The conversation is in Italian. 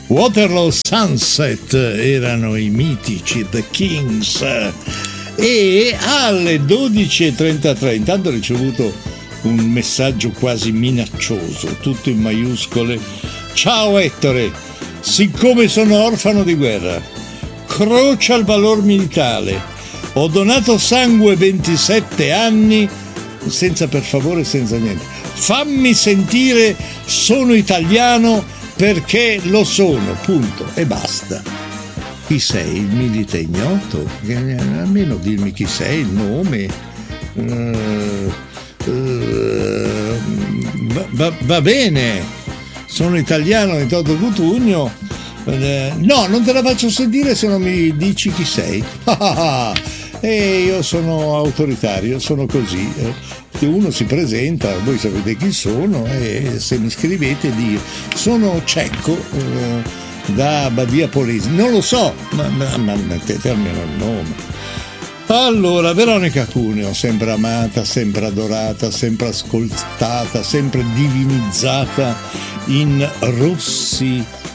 Waterloo Sunset erano i mitici The Kings. E alle 12:33 intanto ho ricevuto un messaggio quasi minaccioso, tutto in maiuscole. Ciao Ettore, siccome sono orfano di guerra, croce al valor militare, ho donato sangue 27 anni, senza per favore, senza niente, fammi sentire, sono italiano perché lo sono, punto, e basta. Chi sei? Il milite ignoto? Almeno dirmi chi sei, il nome. Va bene, sono italiano 28 Cutugno. No, non te la faccio sentire se non mi dici chi sei. E io sono autoritario, sono così. Uno si presenta, voi sapete chi sono, e se mi scrivete dico sono Cecco da Badia Polese, non lo so, ma mettete almeno il nome. Allora, Veronica Cuneo, sempre amata, sempre adorata, sempre ascoltata, sempre divinizzata in Rossi